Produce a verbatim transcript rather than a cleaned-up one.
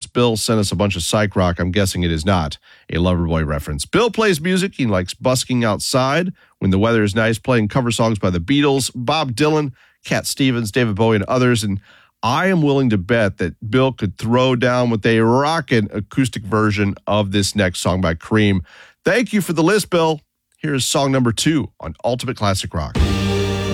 Bill sent us a bunch of psych rock. I'm guessing it is not a Loverboy reference. Bill plays music. He likes busking outside when the weather is nice, playing cover songs by the Beatles, Bob Dylan, Cat Stevens, David Bowie, and others. And I am willing to bet that Bill could throw down with a rockin' acoustic version of this next song by Cream. Thank you for the list, Bill. Here's song number two on Ultimate Classic Rock.